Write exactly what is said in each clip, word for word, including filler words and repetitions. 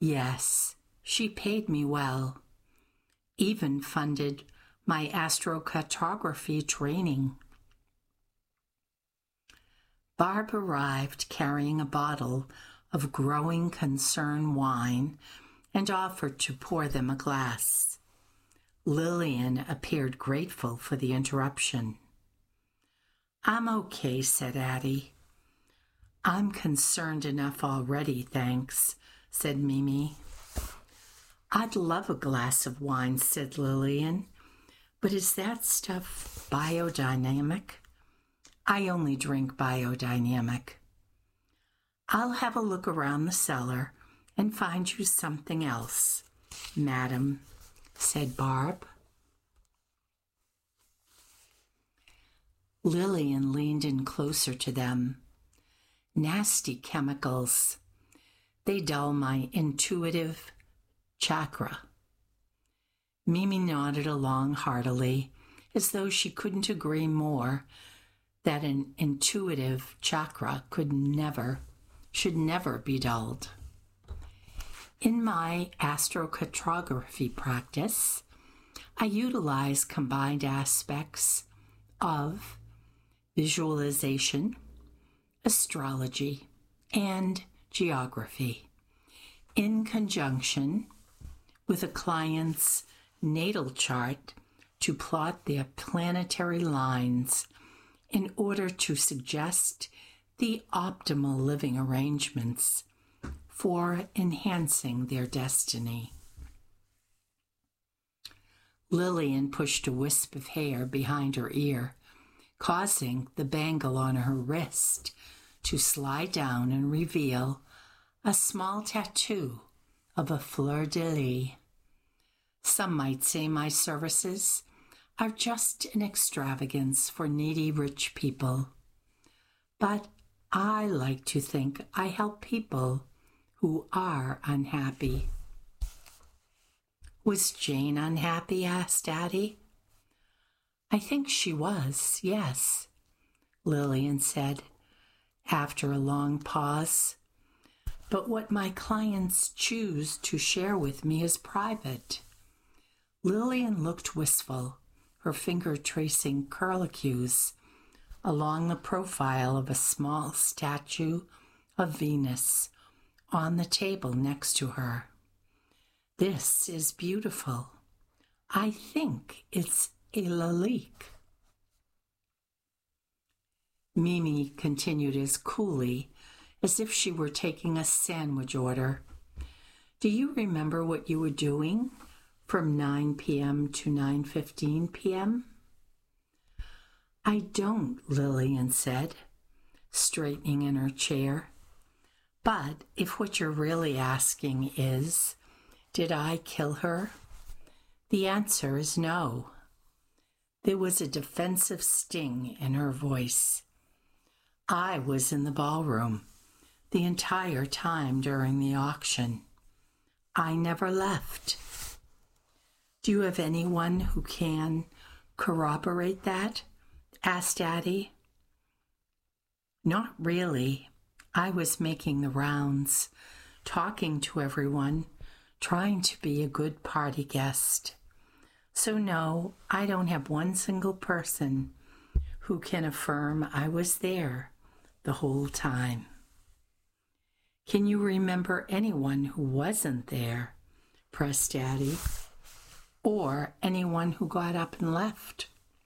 Yes, she paid me well, even funded my astrocartography training. Barb arrived carrying a bottle of Growing Concern wine and offered to pour them a glass. Lillian appeared grateful for the interruption. "I'm okay," said Addie. "I'm concerned enough already, thanks," said Mimi. "I'd love a glass of wine," said Lillian, "but is that stuff biodynamic? I only drink biodynamic." "I'll have a look around the cellar and find you something else, madam," said Barb. Lillian leaned in closer to them. "Nasty chemicals. They dull my intuitive chakra." Mimi nodded along heartily, as though she couldn't agree more that an intuitive chakra could never, should never be dulled. "In my astrocartography practice, I utilize combined aspects of visualization, astrology, and geography, in conjunction with a client's natal chart to plot their planetary lines in order to suggest the optimal living arrangements for enhancing their destiny." Lillian pushed a wisp of hair behind her ear, causing the bangle on her wrist to slide down and reveal a small tattoo of a fleur-de-lis. "Some might say my services are just an extravagance for needy rich people, but I like to think I help people who are unhappy." "Was Jane unhappy?" asked Addie. "I think she was, yes," Lillian said, after a long pause. "But what my clients choose to share with me is private." Lillian looked wistful, her finger tracing curlicues along the profile of a small statue of Venus on the table next to her. "This is beautiful. I think it's a Lalique." Mimi continued as coolly as if she were taking a sandwich order. "Do you remember what you were doing from nine p.m. to nine fifteen p.m.? "I don't," Lillian said, straightening in her chair. "But if what you're really asking is, did I kill her? The answer is no." There was a defensive sting in her voice. "I was in the ballroom the entire time during the auction. I never left." "Do you have anyone who can corroborate that?" asked Addie. "Not really. I was making the rounds, talking to everyone, trying to be a good party guest. So no, I don't have one single person who can affirm I was there the whole time." "Can you remember anyone who wasn't there?" pressed Addie. "Or anyone who got up and left?"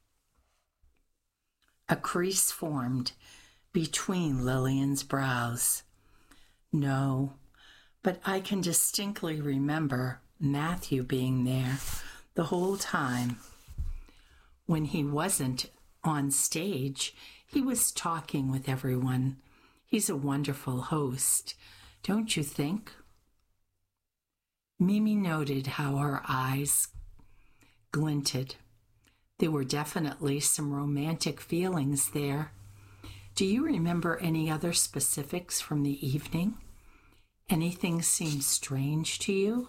A crease formed between Lillian's brows. "No, but I can distinctly remember Matthew being there the whole time. When he wasn't on stage, he was talking with everyone. He's a wonderful host, don't you think?" Mimi noted how her eyes glinted. There were definitely some romantic feelings there. "Do you remember any other specifics from the evening? Anything seem strange to you?"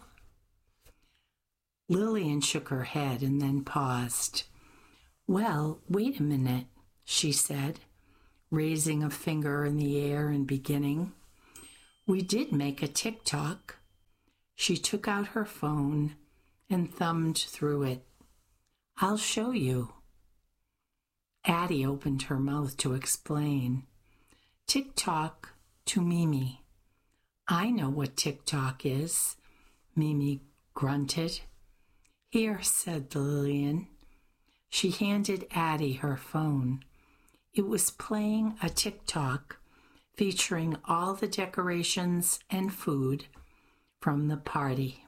Lillian shook her head and then paused. "Well, wait a minute," she said, raising a finger in the air and beginning. "We did make a TikTok. She took out her phone and thumbed through it. I'll show you. Addie opened her mouth to explain. TikTok to Mimi. I know what TikTok is, Mimi grunted. Here, said Lillian. She handed Addie her phone. It was playing a TikTok featuring all the decorations and food from the party.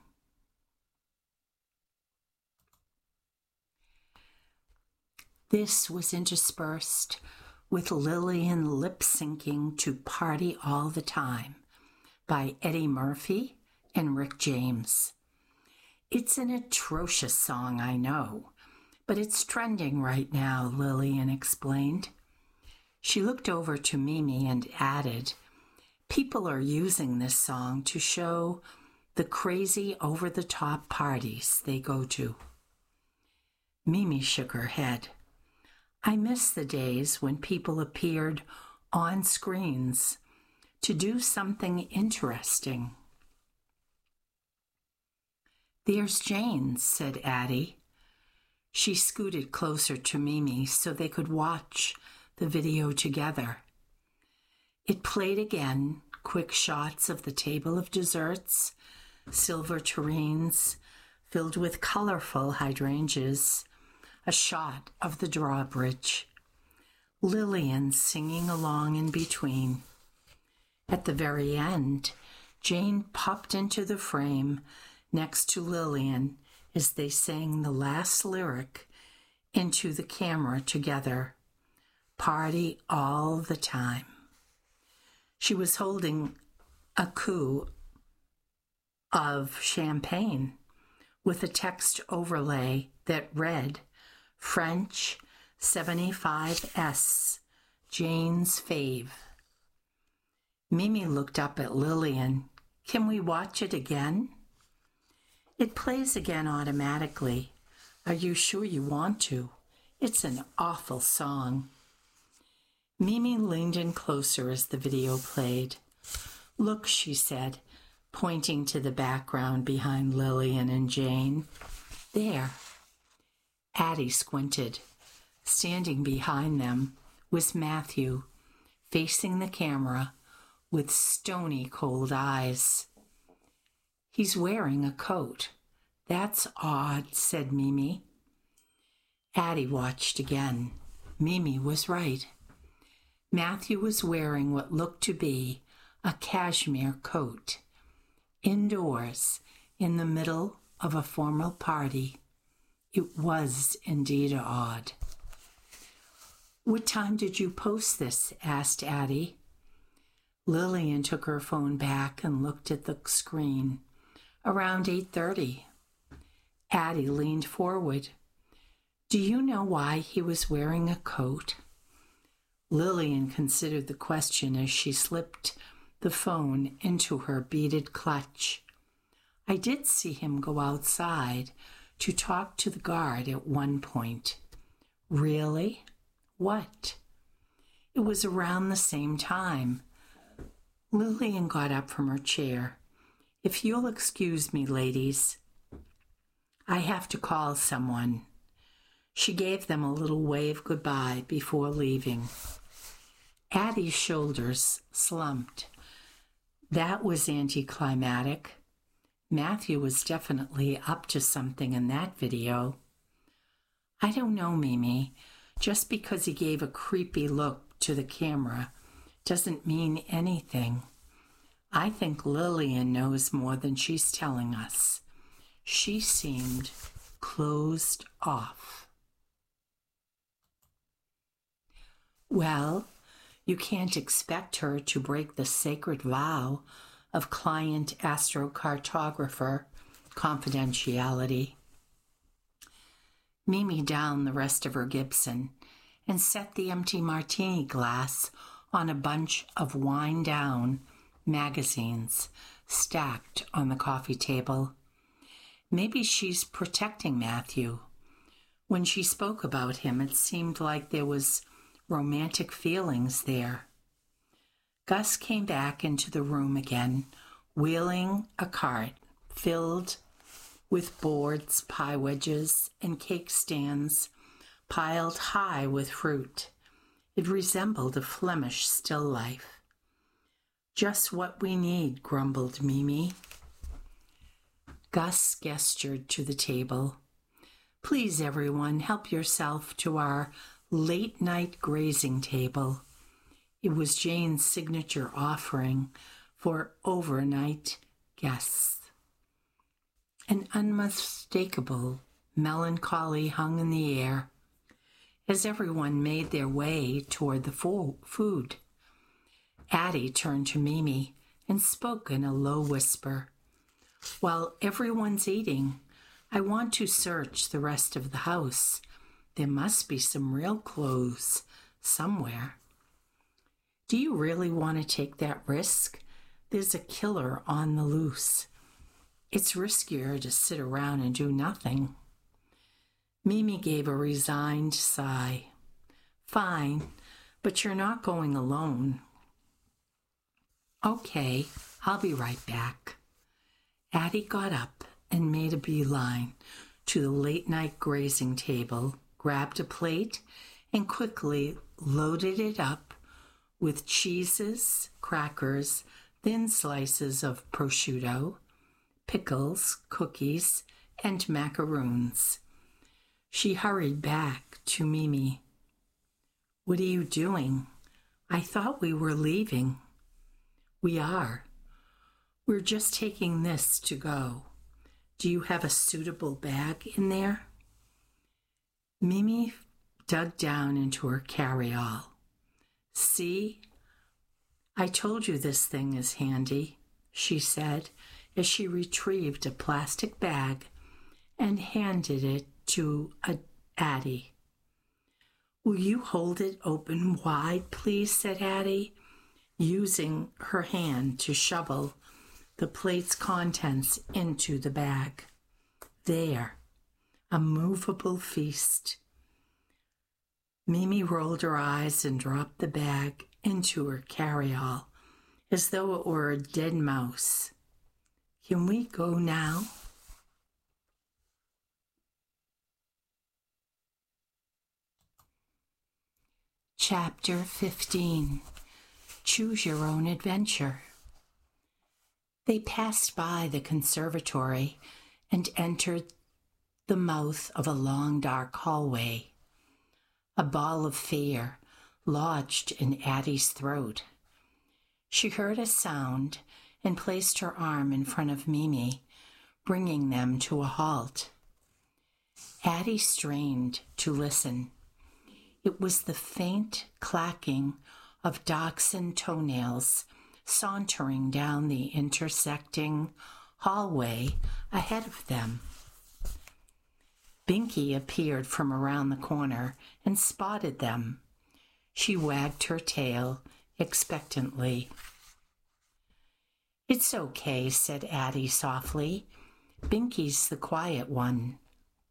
This was interspersed with Lillian lip-syncing to Party All the Time by Eddie Murphy and Rick James. It's an atrocious song, I know, but it's trending right now, Lillian explained. She looked over to Mimi and added, people are using this song to show the crazy over-the-top parties they go to. Mimi shook her head. I miss the days when people appeared on screens to do something interesting. There's Jane, said Addie. She scooted closer to Mimi so they could watch the video together. It played again, quick shots of the table of desserts, silver tureens filled with colorful hydrangeas, a shot of the drawbridge, Lillian singing along in between. At the very end, Jane popped into the frame next to Lillian as they sang the last lyric into the camera together. Party all the time. She was holding a coup of champagne with a text overlay that read, French seventy-five S, Jane's fave. Mimi looked up at Lillian. Can we watch it again? It plays again automatically. Are you sure you want to? It's an awful song. Mimi leaned in closer as the video played. Look, she said, pointing to the background behind Lillian and Jane. There. Addie squinted. Standing behind them was Matthew, facing the camera with stony cold eyes. He's wearing a coat. That's odd, said Mimi. Addie watched again. Mimi was right. Matthew was wearing what looked to be a cashmere coat, indoors, in the middle of a formal party. It was indeed odd. What time did you post this? Asked Addie. Lillian took her phone back and looked at the screen. Around eight thirty. Addie leaned forward. Do you know why he was wearing a coat? Lillian considered the question as she slipped the phone into her beaded clutch. I did see him go outside to talk to the guard at one point. Really? What? It was around the same time. Lillian got up from her chair. If you'll excuse me, ladies, I have to call someone. She gave them a little wave goodbye before leaving. Addie's shoulders slumped. That was anticlimactic. Matthew was definitely up to something in that video. I don't know, Mimi. Just because he gave a creepy look to the camera doesn't mean anything. I think Lillian knows more than she's telling us. She seemed closed off. Well, you can't expect her to break the sacred vow of client astrocartographer confidentiality. Mimi downed the rest of her Gibson and set the empty martini glass on a bunch of wind-down magazines stacked on the coffee table. Maybe she's protecting Matthew. When she spoke about him, it seemed like there was romantic feelings there. Gus came back into the room again, wheeling a cart filled with boards, pie wedges, and cake stands piled high with fruit. It resembled a Flemish still life. "Just what we need," grumbled Mimi. Gus gestured to the table. "Please, everyone, help yourself to our late-night grazing table." It was Jane's signature offering for overnight guests. An unmistakable melancholy hung in the air as everyone made their way toward the fo- food. Addie turned to Mimi and spoke in a low whisper. "While everyone's eating, I want to search the rest of the house. There must be some real clothes somewhere." "Do you really want to take that risk? There's a killer on the loose. It's riskier to sit around and do nothing." Mimi gave a resigned sigh. "Fine, but you're not going alone." "Okay, I'll be right back." Addie got up and made a beeline to the late-night grazing table, grabbed a plate, and quickly loaded it up with cheeses, crackers, thin slices of prosciutto, pickles, cookies, and macaroons. She hurried back to Mimi. "What are you doing? I thought we were leaving." "We are. We're just taking this to go. Do you have a suitable bag in there?" Mimi dug down into her carry-all. "See? I told you this thing is handy," she said as she retrieved a plastic bag and handed it to a Addie. "Will you hold it open wide, please?" said Addie, using her hand to shovel the plate's contents into the bag. There, a movable feast. Mimi rolled her eyes and dropped the bag into her carry-all as though it were a dead mouse. "Can we go now?" Chapter fifteen. Choose Your Own Adventure. They passed by the conservatory and entered the mouth of a long, dark hallway. A ball of fear lodged in Addie's throat. She heard a sound and placed her arm in front of Mimi, bringing them to a halt. Addie strained to listen. It was the faint clacking of dachshund toenails sauntering down the intersecting hallway ahead of them. Binky appeared from around the corner and spotted them. She wagged her tail expectantly. "It's okay," said Addie softly. "Binky's the quiet one."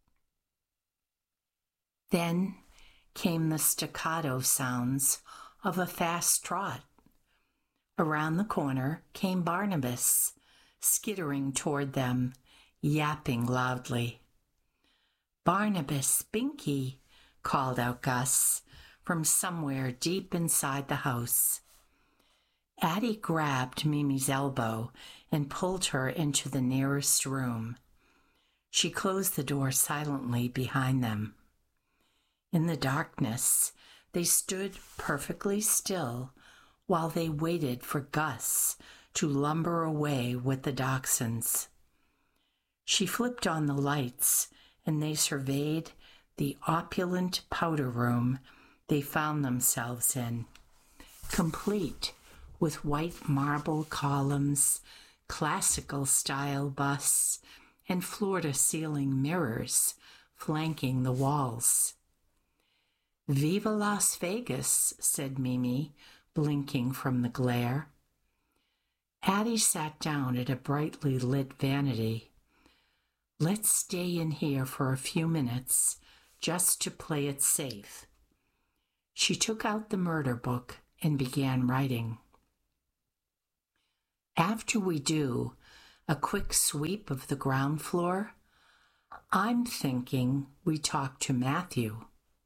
Then came the staccato sounds of a fast trot. Around the corner came Barnabas, skittering toward them, yapping loudly. "Barnabas, Binky," called out Gus from somewhere deep inside the house. Addie grabbed Mimi's elbow and pulled her into the nearest room. She closed the door silently behind them. In the darkness, they stood perfectly still while they waited for Gus to lumber away with the dachshunds. She flipped on the lights, and they surveyed the opulent powder room they found themselves in, complete with white marble columns, classical-style busts, and floor-to-ceiling mirrors flanking the walls. "Viva Las Vegas," said Mimi, blinking from the glare. Addie sat down at a brightly lit vanity. "Let's stay in here for a few minutes, just to play it safe." She took out the murder book and began writing. "After we do, A quick sweep of the ground floor? I'm thinking we talk to Matthew.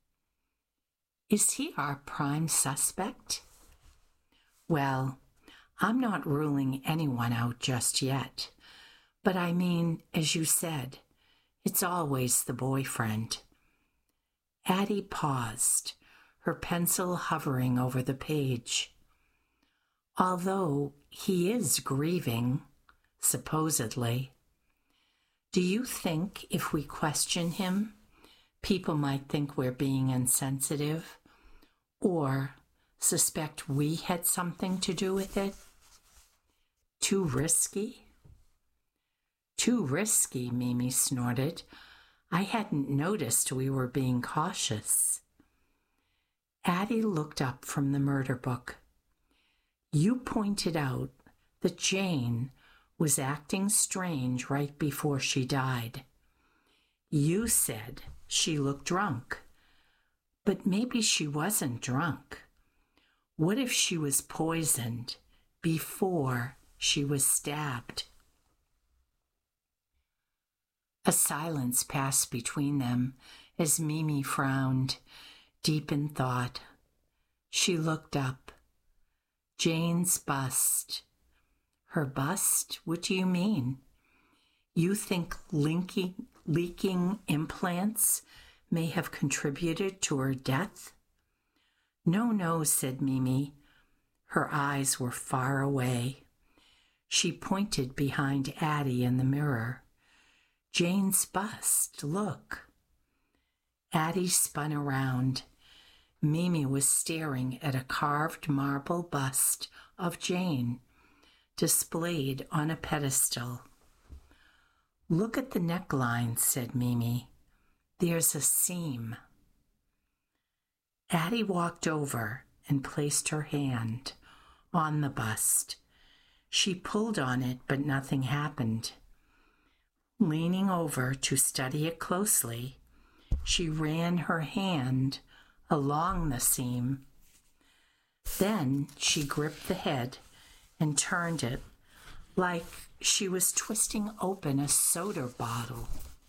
Is he our prime suspect? Well, I'm not ruling anyone out just yet. But I mean, as you said, it's always the boyfriend. Addie paused, her pencil hovering over the page. Although he is grieving, supposedly, do you think if we question him, people might think we're being insensitive or suspect we had something to do with it? Too risky? Too risky, Mimi snorted. I hadn't noticed we were being cautious. Addie looked up from the murder book. You pointed out that Jane was acting strange right before she died. You said she looked drunk, but maybe she wasn't drunk. What if she was poisoned before she was stabbed? A silence passed between them as Mimi frowned, deep in thought. She looked up. Jane's bust. Her bust? What do you mean? You think linking, leaking implants may have contributed to her death? No, no, said Mimi. Her eyes were far away. She pointed behind Addie in the mirror. Jane's bust, look. Addie spun around. Mimi was staring at a carved marble bust of Jane, displayed on a pedestal. Look at the neckline, said Mimi. There's a seam. Addie walked over and placed her hand on the bust. She pulled on it, but nothing happened. Leaning over to study it closely, she ran her hand along the seam. Then she gripped the head and turned it like she was twisting open a soda bottle.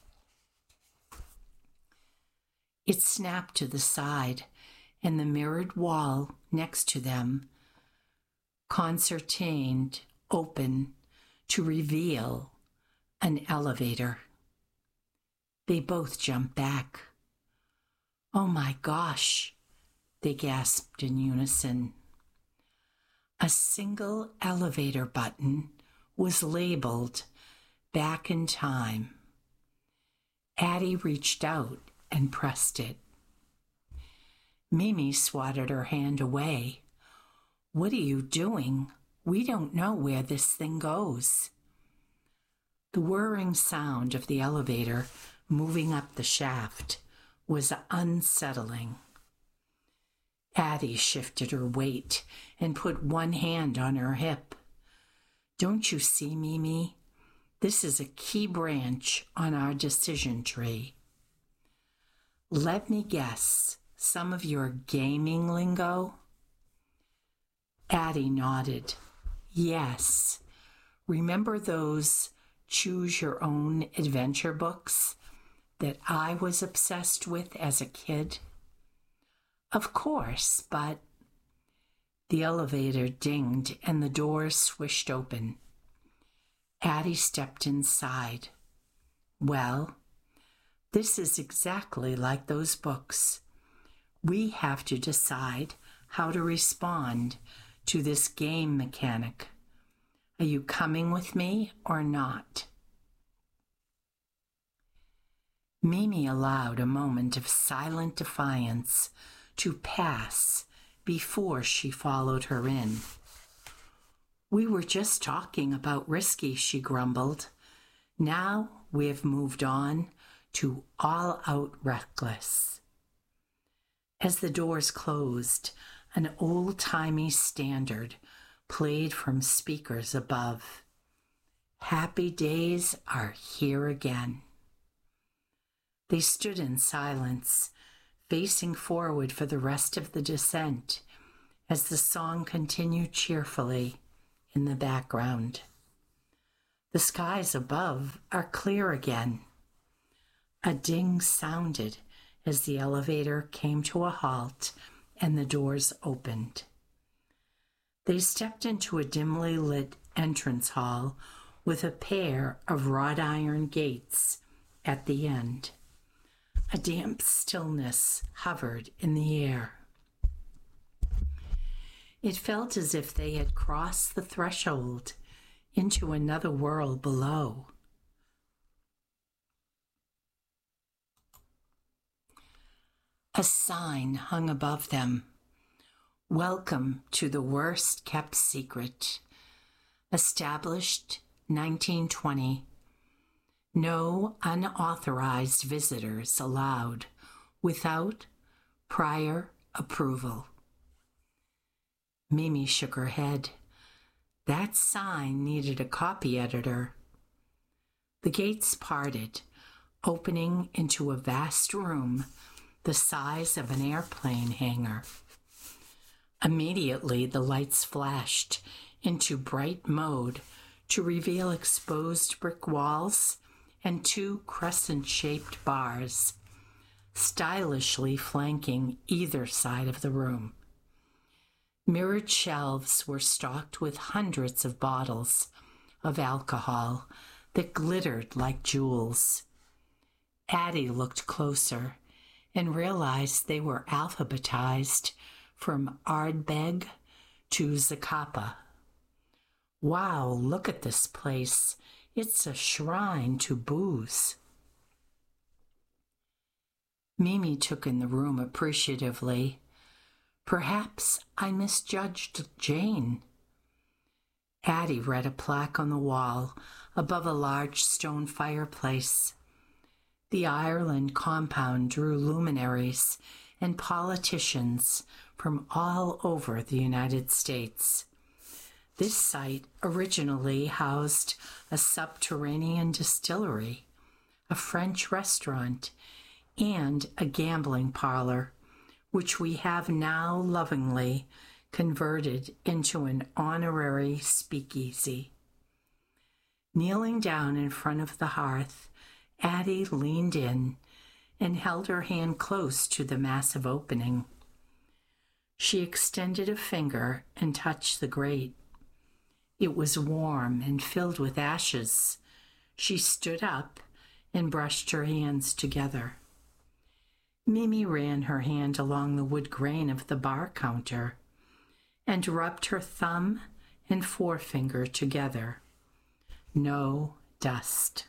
It snapped to the side, and the mirrored wall next to them concertined open to reveal an elevator. They both jumped back. Oh my gosh, they gasped in unison. A single elevator button was labeled Back in Time. Addie reached out and pressed it. Mimi swatted her hand away. What are you doing? We don't know where this thing goes. The whirring sound of the elevator moving up the shaft was unsettling. Addie shifted her weight and put one hand on her hip. Don't you see, Mimi? This is a key branch on our decision tree. Let me guess, some of your gaming lingo? Addie nodded. Yes. Remember those choose your own adventure books that I was obsessed with as a kid? Of course, but... The elevator dinged and the doors swished open. Addie stepped inside. Well, this is exactly like those books. We have to decide how to respond to this game mechanic. Are you coming with me or not? Mimi allowed a moment of silent defiance to pass before she followed her in. We were just talking about risky, she grumbled. Now we have moved on to all-out reckless. As the doors closed, an old-timey standard played from speakers above. Happy days are here again. They stood in silence, facing forward for the rest of the descent as the song continued cheerfully in the background. The skies above are clear again. A ding sounded as the elevator came to a halt and the doors opened. They stepped into a dimly lit entrance hall with a pair of wrought iron gates at the end. A damp stillness hovered in the air. It felt as if they had crossed the threshold into another world below. A sign hung above them. Welcome to the worst kept secret. Established nineteen twenty. No unauthorized visitors allowed without prior approval. Mimi shook her head. That sign needed a copy editor. The gates parted, opening into a vast room the size of an airplane hangar. Immediately, the lights flashed into bright mode to reveal exposed brick walls and two crescent-shaped bars, stylishly flanking either side of the room. Mirrored shelves were stocked with hundreds of bottles of alcohol that glittered like jewels. Addie looked closer and realized they were alphabetized from Ardbeg to Zacapa. Wow, look at this place. It's a shrine to booze. Mimi took in the room appreciatively. Perhaps I misjudged Jane. Addie read a plaque on the wall above a large stone fireplace. The Ireland compound drew luminaries and politicians from all over the United States. This site originally housed a subterranean distillery, a French restaurant, and a gambling parlor, which we have now lovingly converted into an honorary speakeasy. Kneeling down in front of the hearth, Addie leaned in and held her hand close to the massive opening. She extended a finger and touched the grate. It was warm and filled with ashes. She stood up and brushed her hands together. Mimi ran her hand along the wood grain of the bar counter and rubbed her thumb and forefinger together. No dust.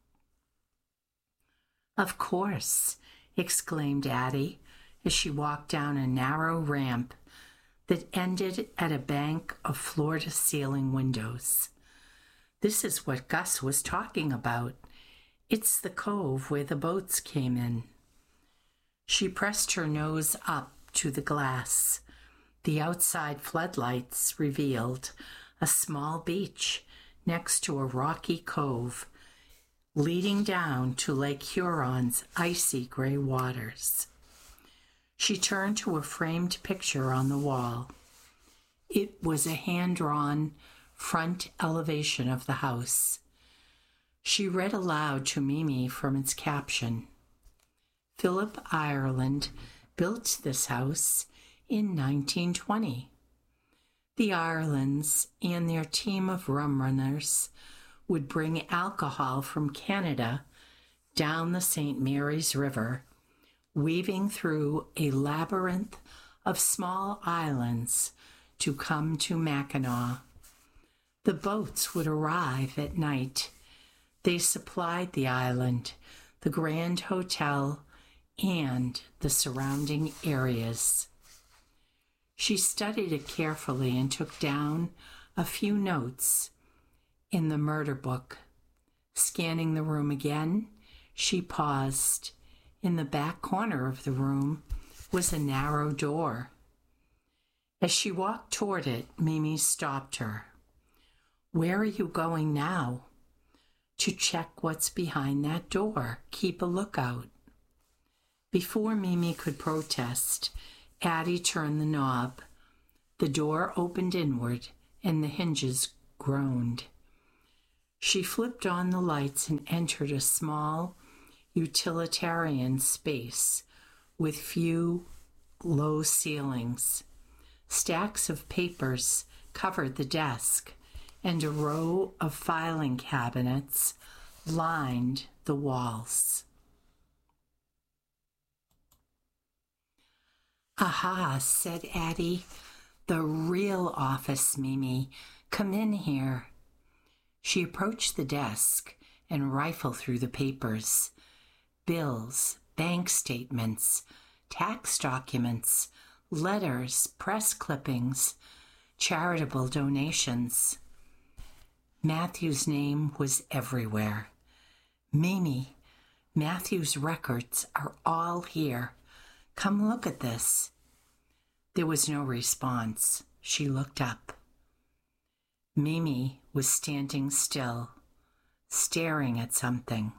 Of course, exclaimed Addie as she walked down a narrow ramp that ended at a bank of floor-to-ceiling windows. This is what Gus was talking about. It's the cove where the boats came in. She pressed her nose up to the glass. The outside floodlights revealed a small beach next to a rocky cove leading down to Lake Huron's icy gray waters. She turned to a framed picture on the wall. It was a hand-drawn front elevation of the house. She read aloud to Mimi from its caption. Philip Ireland built this house in nineteen twenty. The Irelands and their team of rum runners would bring alcohol from Canada down the Saint Mary's River, weaving through a labyrinth of small islands to come to Mackinac. The boats would arrive at night. They supplied the island, the Grand Hotel, and the surrounding areas. She studied it carefully and took down a few notes in the murder book. Scanning the room again, she paused. In the back corner of the room was a narrow door. As she walked toward it, Mimi stopped her. Where are you going now? To check what's behind that door. Keep a lookout. Before Mimi could protest, Addie turned the knob. The door opened inward, and the hinges groaned. She flipped on the lights and entered a small, utilitarian space with few low ceilings. Stacks of papers covered the desk, and a row of filing cabinets lined the walls. "Aha," said Addie. "The real office, Mimi. Come in here." She approached the desk and rifled through the papers. Bills, bank statements, tax documents, letters, press clippings, charitable donations. Matthew's name was everywhere. "Mimi, Matthew's records are all here. Come look at this." There was no response. She looked up. Mimi was standing still, staring at something.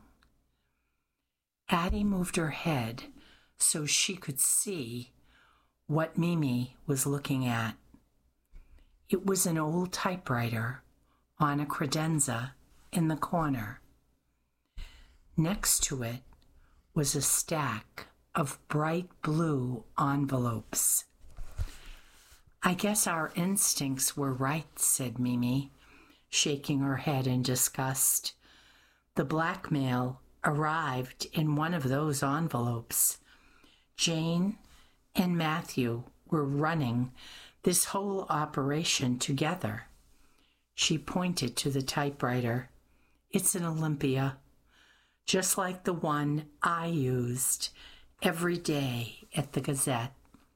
Addie moved her head so she could see what Mimi was looking at. It was an old typewriter on a credenza in the corner. Next to it was a stack of bright blue envelopes. "I guess our instincts were right," said Mimi, shaking her head in disgust. "The blackmail arrived in one of those envelopes. Jane and Matthew were running this whole operation together." She pointed to the typewriter. "It's an Olympia, just like the one I used every day at the Gazette."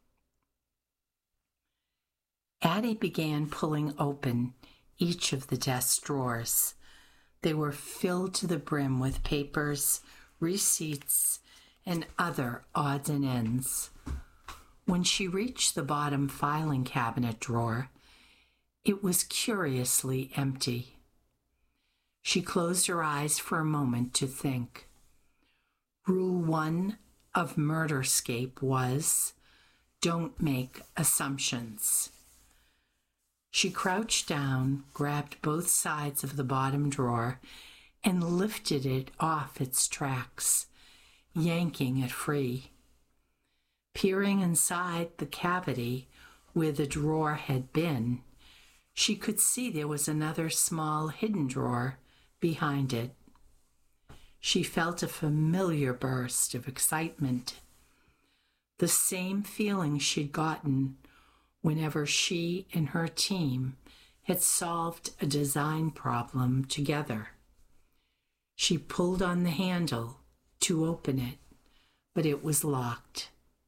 Addie began pulling open each of the desk drawers. They were filled to the brim with papers, receipts, and other odds and ends. When she reached the bottom filing cabinet drawer, it was curiously empty. She closed her eyes for a moment to think. Rule one of Murderscape was, don't make assumptions. She crouched down, grabbed both sides of the bottom drawer, and lifted it off its tracks, yanking it free. Peering inside the cavity where the drawer had been, she could see there was another small hidden drawer behind it. She felt a familiar burst of excitement, the same feeling she'd gotten whenever she and her team had solved a design problem together. She pulled on the handle to open it, but it was locked.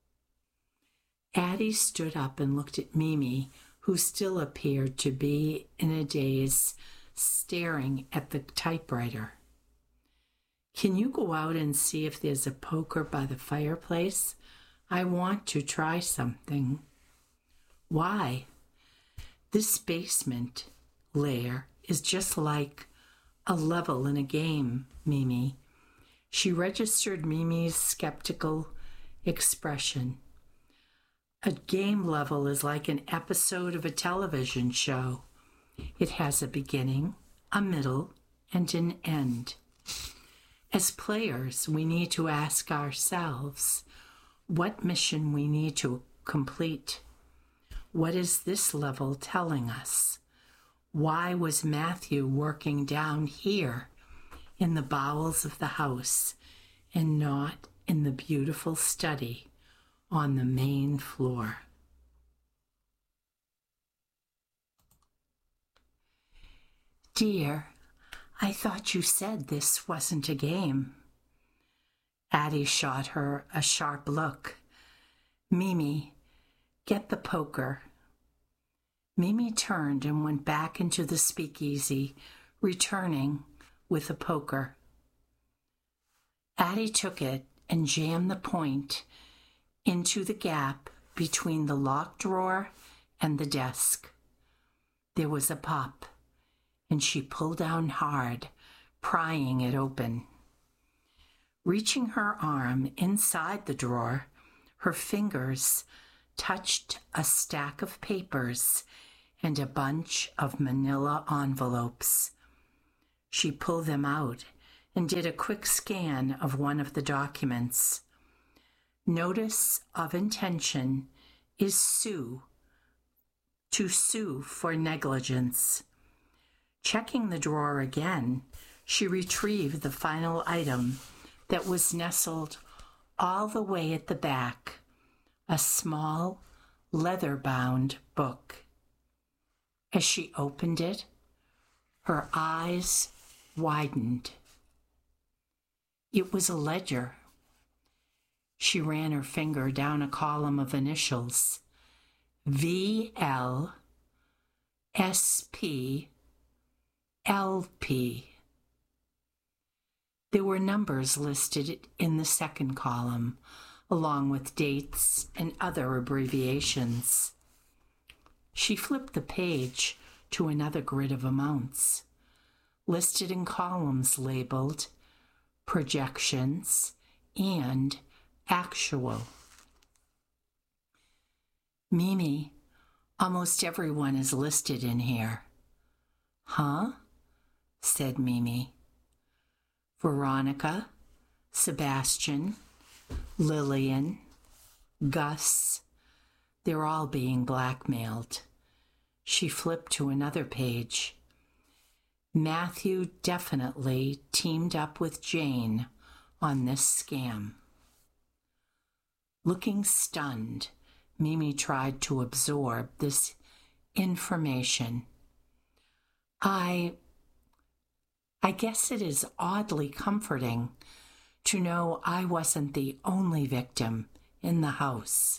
Addie stood up and looked at Mimi, who still appeared to be in a daze, staring at the typewriter. "Can you go out and see if there's a poker by the fireplace? I want to try something." "Why?" "This basement layer is just like a level in a game, Mimi." She registered Mimi's skeptical expression. "A game level is like an episode of a television show. It has a beginning, a middle, and an end. As players, we need to ask ourselves what mission we need to complete. What is this level telling us? Why was Matthew working down here in the bowels of the house and not in the beautiful study on the main floor?" "Dear, I thought you said this wasn't a game." Addie shot her a sharp look. "Mimi, get the poker." Mimi turned and went back into the speakeasy, returning with a poker. Addie took it and jammed the point into the gap between the locked drawer and the desk. There was a pop, and she pulled down hard, prying it open. Reaching her arm inside the drawer, her fingers touched a stack of papers and a bunch of manila envelopes. She pulled them out and did a quick scan of one of the documents. Notice of intention is sue, to sue for negligence. Checking the drawer again, she retrieved the final item that was nestled all the way at the back, a small, leather-bound book. As she opened it, her eyes widened. It was a ledger. She ran her finger down a column of initials. V L S P L P. There were numbers listed in the second column, along with dates and other abbreviations. She flipped the page to another grid of amounts, listed in columns labeled projections and actual. Mimi, almost everyone is listed in here. Huh? Said Mimi. Veronica, Sebastian, Lillian, Gus, they're all being blackmailed. She flipped to another page. Matthew definitely teamed up with Jane on this scam. Looking stunned, Mimi tried to absorb this information. I, I guess it is oddly comforting to know I wasn't the only victim in the house.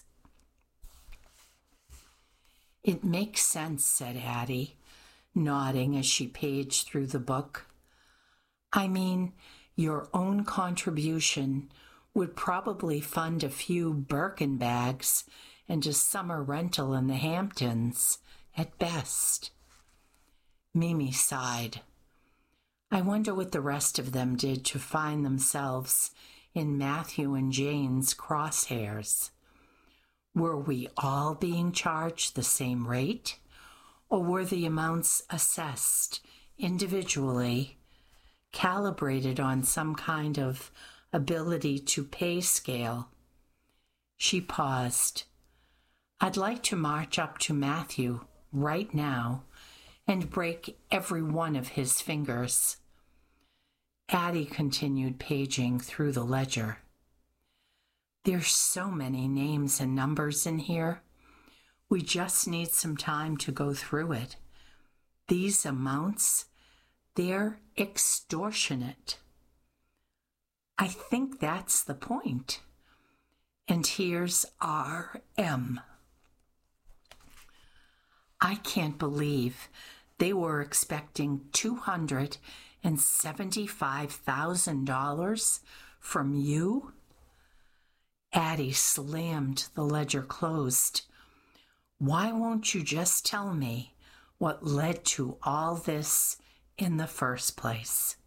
It makes sense, said Addie, nodding as she paged through the book. I mean, your own contribution would probably fund a few Birkin bags and a summer rental in the Hamptons, at best. Mimi sighed. I wonder what the rest of them did to find themselves in Matthew and Jane's crosshairs. Were we all being charged the same rate, or were the amounts assessed individually, calibrated on some kind of ability to pay scale? She paused. I'd like to march up to Matthew right now and break every one of his fingers. Addie continued paging through the ledger. There's so many names and numbers in here. We just need some time to go through it. These amounts, they're extortionate. I think that's the point. And here's R M. I can't believe they were expecting two hundred seventy-five thousand dollars from you. Addie slammed the ledger closed. Why won't you just tell me what led to all this in the first place?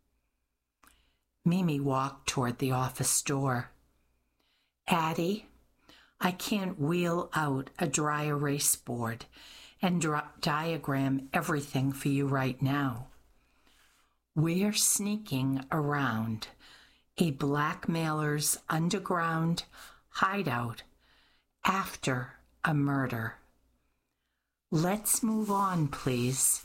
Mimi walked toward the office door. Addie, I can't wheel out a dry erase board and dra- diagram everything for you right now. We're sneaking around a blackmailer's underground hideout after a murder. Let's move on, please.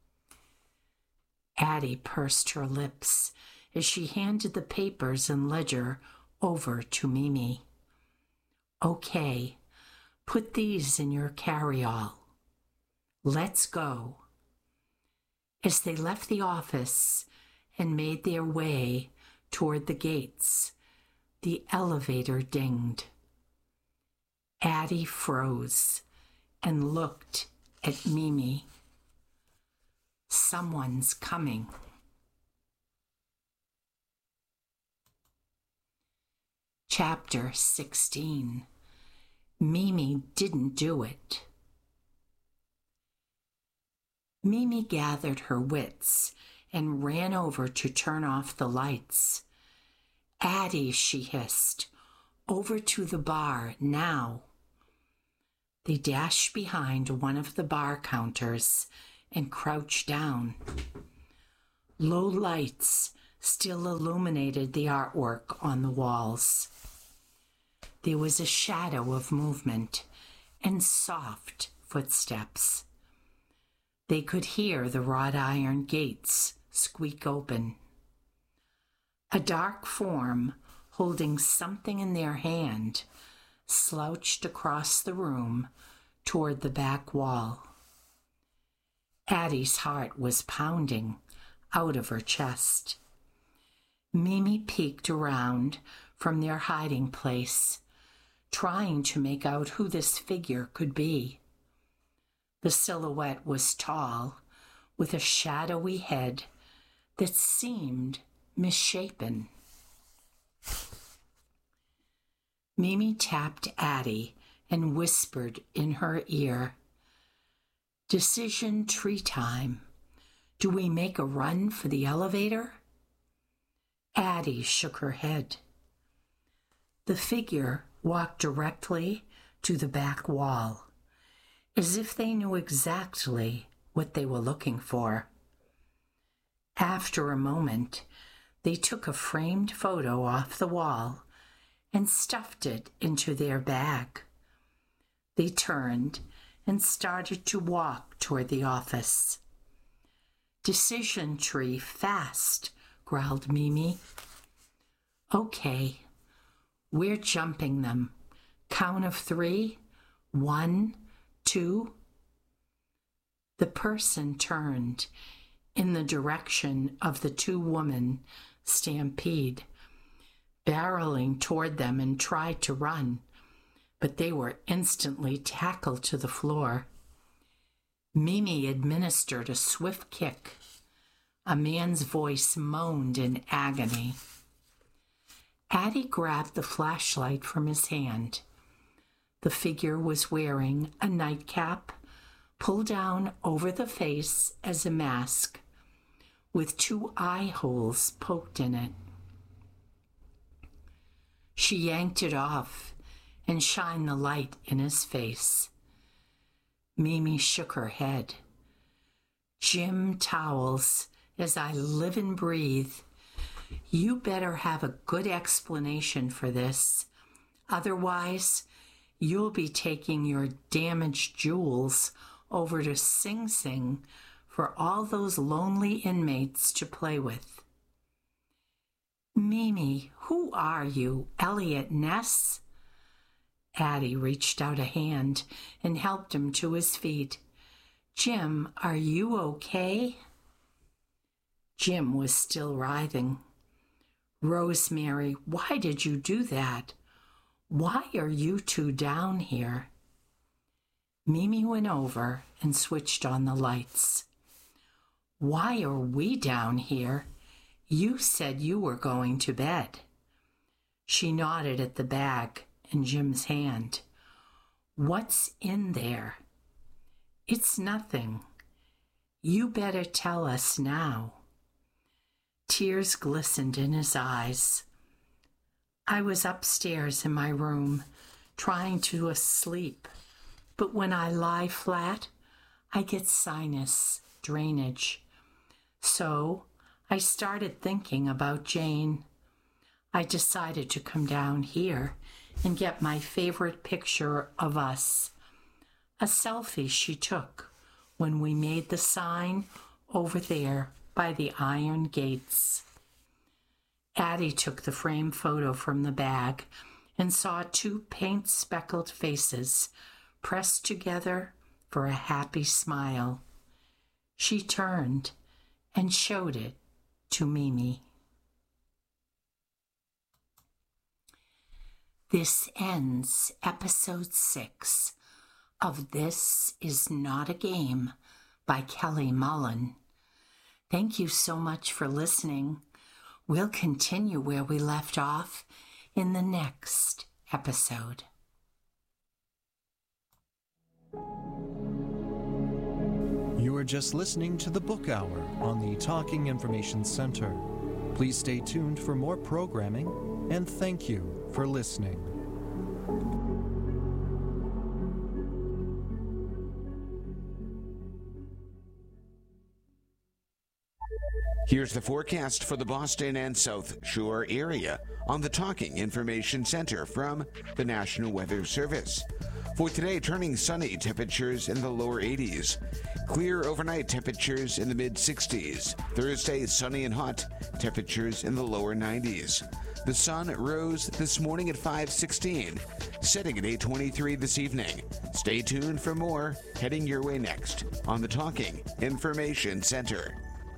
Addie pursed her lips as she handed the papers and ledger over to Mimi. Okay, put these in your carry-all. Let's go. As they left the office and made their way toward the gates, the elevator dinged. Addie froze and looked at Mimi. Someone's coming. Chapter sixteen. Mimi didn't do it. Mimi gathered her wits and ran over to turn off the lights. Addie, she hissed, over to the bar now. They dashed behind one of the bar counters and crouched down. Low lights still illuminated the artwork on the walls. There was a shadow of movement and soft footsteps. They could hear the wrought iron gates squeak open. A dark form holding something in their hand slouched across the room toward the back wall. Addie's heart was pounding out of her chest. Mimi peeked around from their hiding place, trying to make out who this figure could be. The silhouette was tall, with a shadowy head that seemed misshapen. Mimi tapped Addie and whispered in her ear, "Decision tree time. Do we make a run for the elevator?" Addie shook her head. The figure walked directly to the back wall, as if they knew exactly what they were looking for. After a moment, they took a framed photo off the wall and stuffed it into their bag. They turned and started to walk toward the office. "Decision tree fast," growled Mimi. "Okay, we're jumping them. Count of three. One, two." The person turned in the direction of the two-woman stampede, barreling toward them, and tried to run, but they were instantly tackled to the floor. Mimi administered a swift kick. A man's voice moaned in agony. Addie grabbed the flashlight from his hand. The figure was wearing a nightcap pulled down over the face as a mask, with two eye holes poked in it. She yanked it off and shined the light in his face. Mimi shook her head. "Jim Towles, as I live and breathe, you better have a good explanation for this. Otherwise, you'll be taking your damaged jewels over to Sing Sing for all those lonely inmates to play with." "Mimi, who are you, Elliot Ness?" Addie reached out a hand and helped him to his feet. "Jim, are you okay?" Jim was still writhing. "Rosemary, why did you do that? Why are you two down here?" Mimi went over and switched on the lights. "Why are we down here? You said you were going to bed." She nodded at the bag in Jim's hand. "What's in there?" "It's nothing. You better tell us now." Tears glistened in his eyes. "I was upstairs in my room, trying to sleep, but when I lie flat, I get sinus drainage. So I started thinking about Jane. I decided to come down here and get my favorite picture of us, a selfie she took when we made the sign over there by the iron gates." Addie took the framed photo from the bag and saw two paint-speckled faces pressed together for a happy smile. She turned and showed it to Mimi. This ends episode six of This Is Not a Game by Kelly Mullen. Thank you so much for listening. We'll continue where we left off in the next episode. You are just listening to the Book Hour on the Talking Information Center. Please stay tuned for more programming, and thank you for listening. Here's the forecast for the Boston and South Shore area on the Talking Information Center from the National Weather Service. For today, turning sunny, temperatures in the lower eighties. Clear overnight, temperatures in the mid sixties. Thursday, sunny and hot, temperatures in the lower nineties. The sun rose this morning at five sixteen, setting at eight twenty-three this evening. Stay tuned for more heading your way next on the Talking Information Center.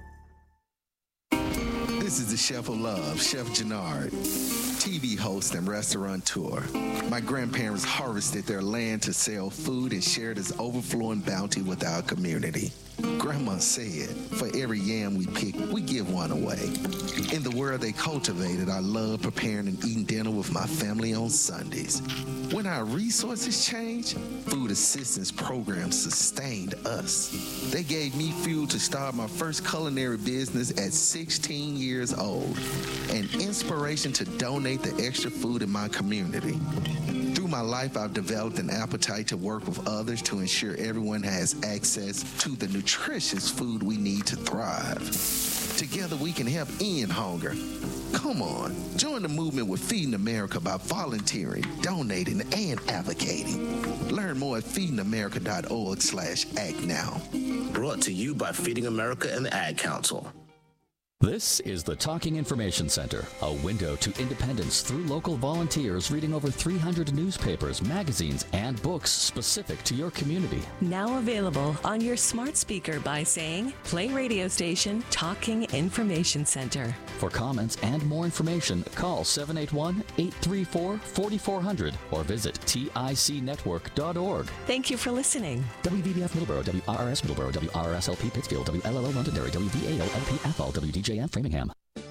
This is the Chef of Love, Chef Gennard, T V host and restaurateur. My grandparents harvested their land to sell food and share this overflowing bounty with our community. Grandma said, for every yam we pick, we give one away. In the world they cultivated, I love preparing and eating dinner with my family on Sundays. When our resources changed, food assistance programs sustained us. They gave me fuel to start my first culinary business at sixteen years old, and inspiration to donate the extra food in my community. Through my life, I've developed an appetite to work with others to ensure everyone has access to the nutritious food we need to thrive. Together, we can help end hunger. Come on, join the movement with Feeding America by volunteering, donating, and advocating. Learn more at feeding america dot org slash act now. Brought to you by Feeding America and the Ad Council. This is the Talking Information Center, a window to independence through local volunteers reading over three hundred newspapers, magazines, and books specific to your community. Now available on your smart speaker by saying, play radio station Talking Information Center. For comments and more information, call seven eight one, eight three four, four four zero zero or visit tic network dot org. Thank you for listening. W V B F Middleborough, W R R S Middleborough, W R R S L P Pittsfield, W L L O Londonderry, W V A L L P Athol, W D J M Framingham.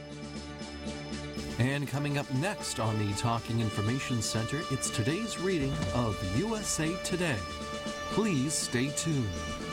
And coming up next on the Talking Information Center, it's today's reading of U S A Today. Please stay tuned.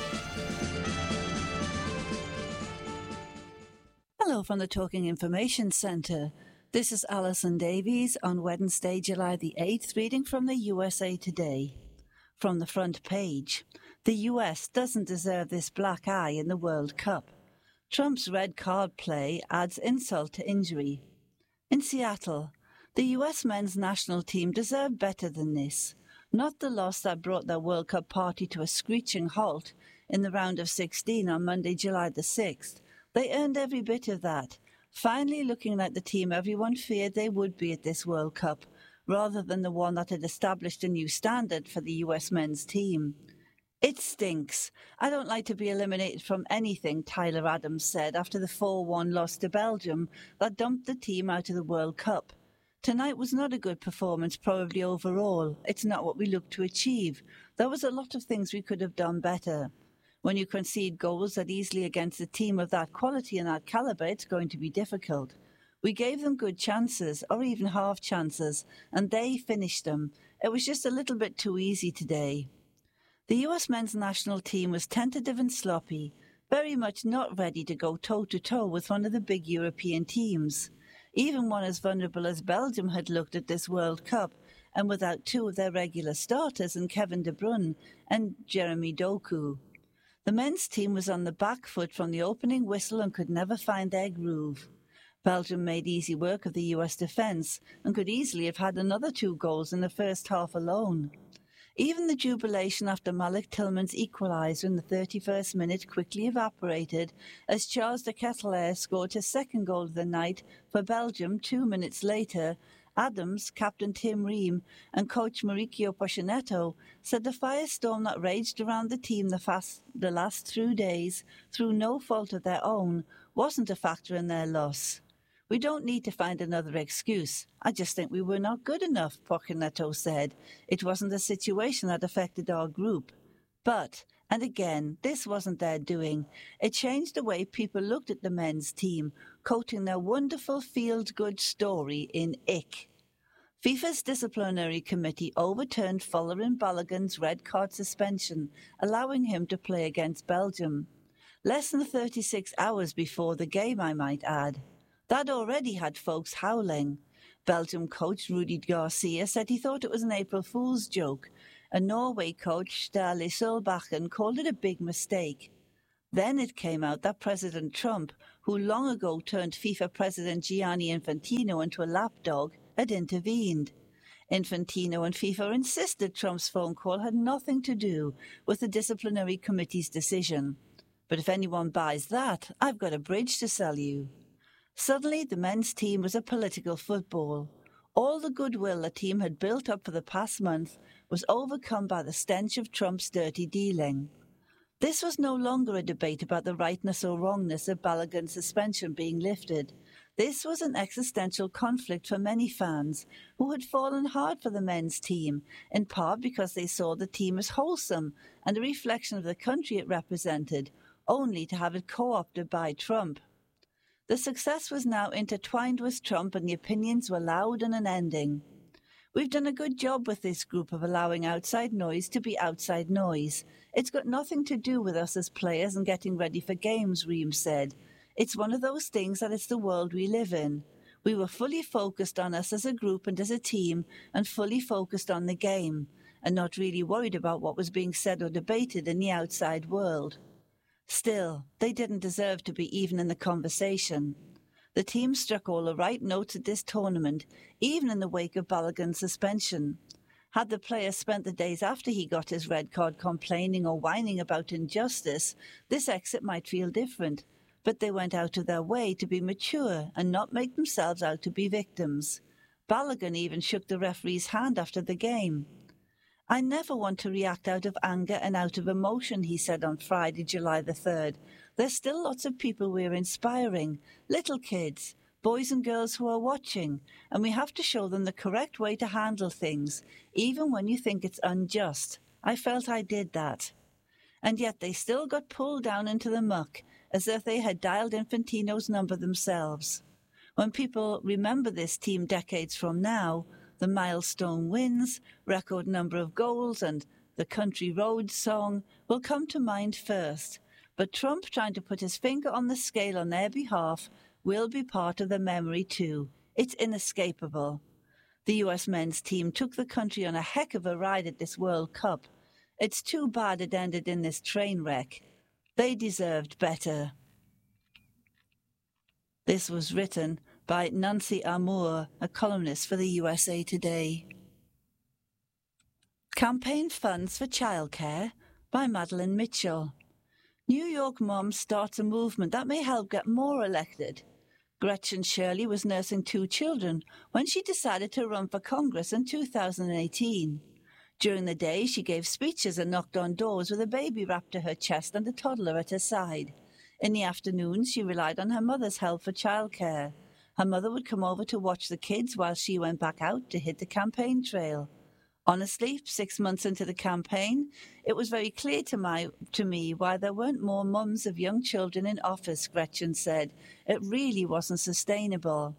Hello from the Talking Information Center. This is Alison Davies on Wednesday, July the eighth, reading from the U S A Today. From the front page, the U S doesn't deserve this black eye in the World Cup. Trump's red card play adds insult to injury. In Seattle, the U S men's national team deserved better than this. Not the loss that brought their World Cup party to a screeching halt in the round of sixteen on Monday, July the sixth. They earned every bit of that, finally looking like the team everyone feared they would be at this World Cup, rather than the one that had established a new standard for the U S men's team. It stinks. I don't like to be eliminated from anything, Tyler Adams said after the four one loss to Belgium that dumped the team out of the World Cup. Tonight was not a good performance, probably overall. It's not what we looked to achieve. There was a lot of things we could have done better. When you concede goals that easily against a team of that quality and that caliber, it's going to be difficult. We gave them good chances, or even half chances, and they finished them. It was just a little bit too easy today. The U S men's national team was tentative and sloppy, very much not ready to go toe-to-toe with one of the big European teams. Even one as vulnerable as Belgium had looked at this World Cup, and without two of their regular starters in Kevin De Bruyne and Jeremy Doku. The men's team was on the back foot from the opening whistle and could never find their groove. Belgium made easy work of the U S defence and could easily have had another two goals in the first half alone. Even the jubilation after Malik Tillman's equaliser in the thirty-first minute quickly evaporated as Charles de Ketelaere scored his second goal of the night for Belgium two minutes later. Adams, Captain Tim Ream and coach Mauricio Pochettino said the firestorm that raged around the team the, fast, the last two days, through no fault of their own, wasn't a factor in their loss. We don't need to find another excuse. I just think we were not good enough, Pochettino said. It wasn't a situation that affected our group. But, and again, this wasn't their doing. It changed the way people looked at the men's team, quoting their wonderful feel-good story in ick. FIFA's disciplinary committee overturned Folarin Balogun's red card suspension, allowing him to play against Belgium. Less than thirty-six hours before the game, I might add. That already had folks howling. Belgium coach Rudi Garcia said he thought it was an April Fool's joke. A Norway coach, Ståle Solbakken, called it a big mistake. Then it came out that President Trump, who long ago turned FIFA President Gianni Infantino into a lapdog, had intervened. Infantino and FIFA insisted Trump's phone call had nothing to do with the disciplinary committee's decision. But if anyone buys that, I've got a bridge to sell you. Suddenly, the men's team was a political football. All the goodwill the team had built up for the past month was overcome by the stench of Trump's dirty dealing. This was no longer a debate about the rightness or wrongness of Balogun's suspension being lifted. This was an existential conflict for many fans who had fallen hard for the men's team, in part because they saw the team as wholesome and a reflection of the country it represented, only to have it co-opted by Trump. The success was now intertwined with Trump, and the opinions were loud and unending. We've done a good job with this group of allowing outside noise to be outside noise. It's got nothing to do with us as players and getting ready for games, Reams said. It's one of those things that it's the world we live in. We were fully focused on us as a group and as a team, and fully focused on the game, and not really worried about what was being said or debated in the outside world. Still, they didn't deserve to be even in the conversation. The team struck all the right notes at this tournament, even in the wake of Balogun's suspension. Had the player spent the days after he got his red card complaining or whining about injustice, this exit might feel different, but they went out of their way to be mature and not make themselves out to be victims. Balogun even shook the referee's hand after the game. I never want to react out of anger and out of emotion, he said on Friday, July the third. There's still lots of people we're inspiring, little kids, boys and girls who are watching, and we have to show them the correct way to handle things, even when you think it's unjust. I felt I did that. And yet they still got pulled down into the muck, as if they had dialed Infantino's number themselves. When people remember this team decades from now, the milestone wins, record number of goals, and the Country Roads song will come to mind first. But Trump trying to put his finger on the scale on their behalf will be part of the memory too. It's inescapable. The U S men's team took the country on a heck of a ride at this World Cup. It's too bad it ended in this train wreck. They deserved better. This was written by Nancy Armour, a columnist for the U S A Today. Campaign Funds for Childcare by Madeline Mitchell. New York mom starts a movement that may help get more elected. Gretchen Shirley was nursing two children when she decided to run for Congress in two thousand eighteen. During the day, she gave speeches and knocked on doors with a baby wrapped to her chest and a toddler at her side. In the afternoons, she relied on her mother's help for childcare. Her mother would come over to watch the kids while she went back out to hit the campaign trail. Honestly, six months into the campaign, it was very clear to, my, to me why there weren't more mums of young children in office, Gretchen said. It really wasn't sustainable.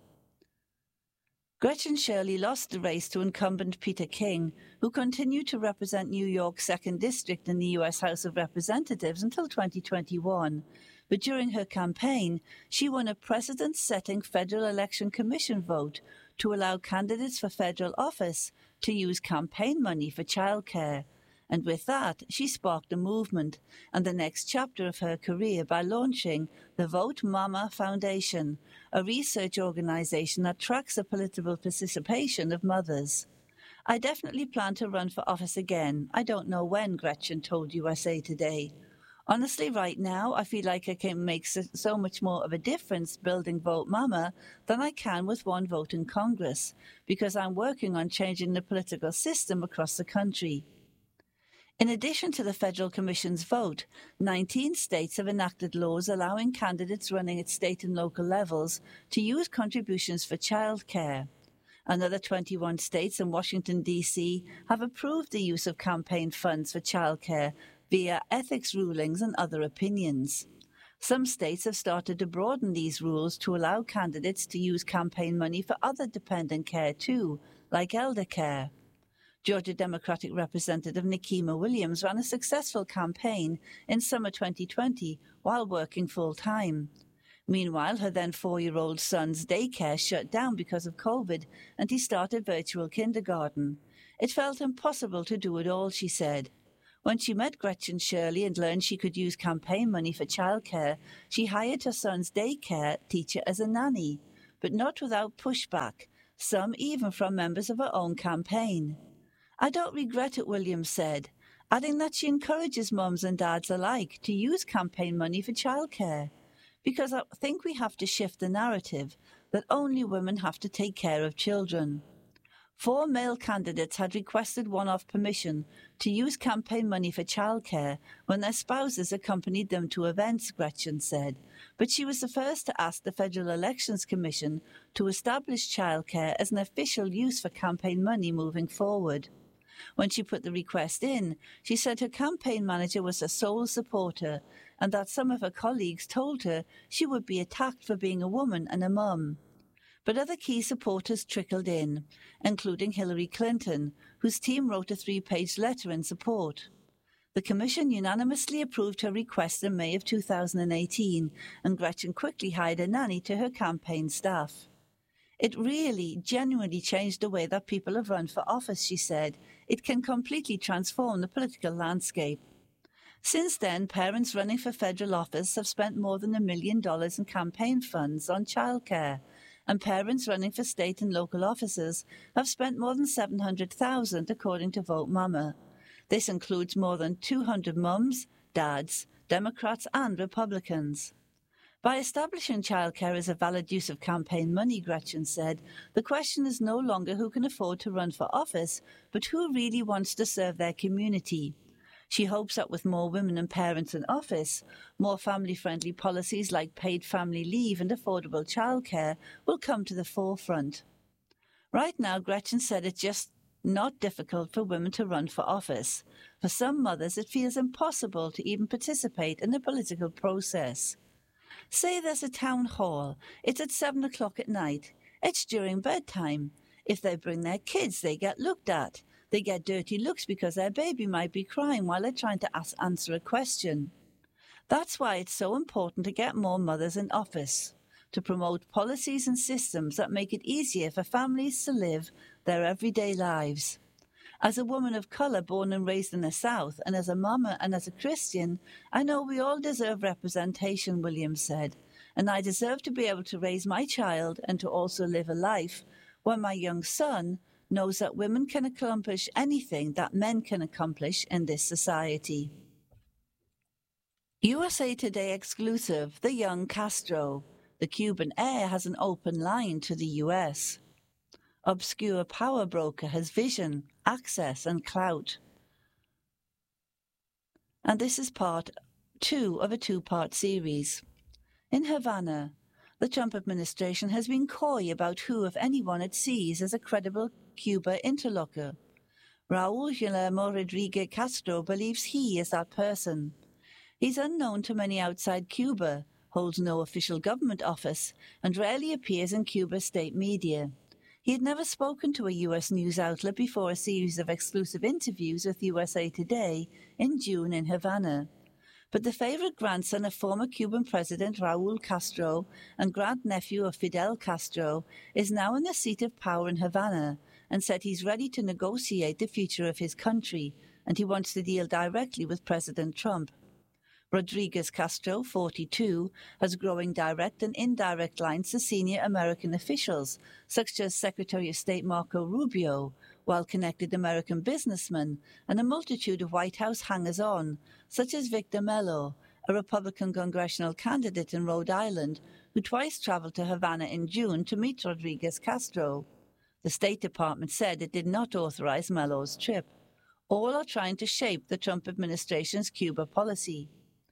Gretchen Shirley lost the race to incumbent Peter King, who continued to represent New York's second District in the U S House of Representatives until twenty twenty-one. But during her campaign, she won a precedent-setting Federal Election Commission vote to allow candidates for federal office to use campaign money for childcare. And with that, she sparked a movement and the next chapter of her career by launching the Vote Mama Foundation, a research organization that tracks the political participation of mothers. I definitely plan to run for office again. I don't know when, Gretchen told U S A Today. Honestly, right now, I feel like I can make so much more of a difference building Vote Mama than I can with one vote in Congress, because I'm working on changing the political system across the country. In addition to the Federal Commission's vote, nineteen states have enacted laws allowing candidates running at state and local levels to use contributions for childcare. Another twenty-one states and Washington, D C have approved the use of campaign funds for childcare via ethics rulings and other opinions. Some states have started to broaden these rules to allow candidates to use campaign money for other dependent care too, like elder care. Georgia Democratic Representative Nikema Williams ran a successful campaign in summer twenty twenty while working full-time. Meanwhile, her then four-year-old son's daycare shut down because of COVID, and he started virtual kindergarten. It felt impossible to do it all, she said. When she met Gretchen Shirley and learned she could use campaign money for childcare, she hired her son's daycare teacher as a nanny, but not without pushback, some even from members of her own campaign. "I don't regret it," Williams said, adding that she encourages mums and dads alike to use campaign money for childcare, because I think we have to shift the narrative that only women have to take care of children. Four male candidates had requested one-off permission to use campaign money for childcare when their spouses accompanied them to events, Gretchen said, but she was the first to ask the Federal Elections Commission to establish childcare as an official use for campaign money moving forward. When she put the request in, she said her campaign manager was her sole supporter and that some of her colleagues told her she would be attacked for being a woman and a mum. But other key supporters trickled in, including Hillary Clinton, whose team wrote a three-page letter in support. The commission unanimously approved her request in May of two thousand eighteen, and Gretchen quickly hired a nanny to her campaign staff. "It really, genuinely changed the way that people have run for office," she said. "It can completely transform the political landscape." Since then, parents running for federal office have spent more than a million dollars in campaign funds on childcare, and parents running for state and local offices have spent more than seven hundred thousand dollars, according to Vote Mama. This includes more than two hundred mums, dads, Democrats and Republicans. By establishing childcare as a valid use of campaign money, Gretchen said, the question is no longer who can afford to run for office, but who really wants to serve their community. She hopes that with more women and parents in office, more family-friendly policies like paid family leave and affordable childcare will come to the forefront. Right now, Gretchen said it's just not difficult for women to run for office. For some mothers, it feels impossible to even participate in the political process. Say there's a town hall. It's at seven o'clock at night. It's during bedtime. If they bring their kids, they get looked at. They get dirty looks because their baby might be crying while they're trying to ask, answer a question. That's why it's so important to get more mothers in office, to promote policies and systems that make it easier for families to live their everyday lives. As a woman of colour born and raised in the South, and as a mama and as a Christian, I know we all deserve representation, Williams said, and I deserve to be able to raise my child and to also live a life where my young son knows that women can accomplish anything that men can accomplish in this society. U S A Today exclusive, the young Castro. The Cuban heir has an open line to the U S. Obscure power broker has vision, access and clout. And this is part two of a two-part series. In Havana, the Trump administration has been coy about who, if anyone, it sees as a credible Cuba interlocutor. Raul Guillermo Rodriguez Castro believes he is that person. He's unknown to many outside Cuba, holds no official government office, and rarely appears in Cuba's state media. He had never spoken to a U S news outlet before a series of exclusive interviews with U S A Today in June in Havana. But the favorite grandson of former Cuban President Raul Castro and grandnephew of Fidel Castro is now in the seat of power in Havana and said he's ready to negotiate the future of his country, and he wants to deal directly with President Trump. Rodriguez Castro, forty-two, has growing direct and indirect lines to senior American officials, such as Secretary of State Marco Rubio, well-connected American businessmen, and a multitude of White House hangers-on, such as Victor Mello, a Republican congressional candidate in Rhode Island, who twice traveled to Havana in June to meet Rodriguez Castro. The State Department said it did not authorize Mello's trip. All are trying to shape the Trump administration's Cuba policy.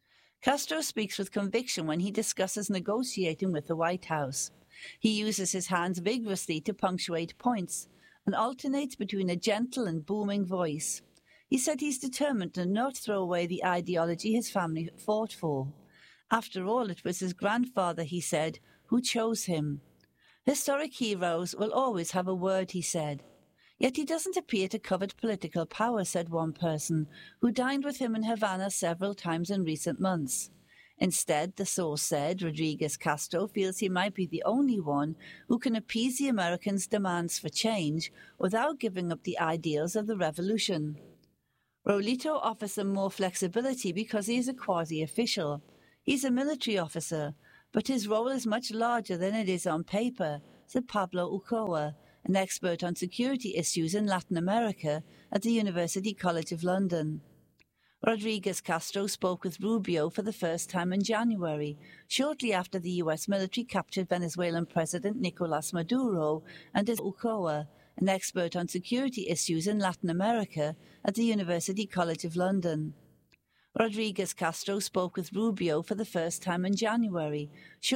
Castro speaks with conviction when he discusses negotiating with the White House. He uses his hands vigorously to punctuate points and alternates between a gentle and booming voice. He said he's determined to not throw away the ideology his family fought for. After all, it was his grandfather, he said, who chose him. Historic heroes will always have a word, he said. Yet he doesn't appear to covet political power, said one person, who dined with him in Havana several times in recent months. Instead, the source said, Rodriguez Castro feels he might be the only one who can appease the Americans' demands for change without giving up the ideals of the revolution. Rolito offers them more flexibility because he is a quasi-official. He's a military officer, but his role is much larger than it is on paper, said Pablo Ucoa, an expert on security issues in Latin America at the University College of London. Rodriguez Castro spoke with Rubio for the first time in January, shortly after the U S military captured Venezuelan President Nicolas Maduro, and is Ucoa, an expert on security issues in Latin America at the University College of London. Rodriguez Castro spoke with Rubio for the first time in January,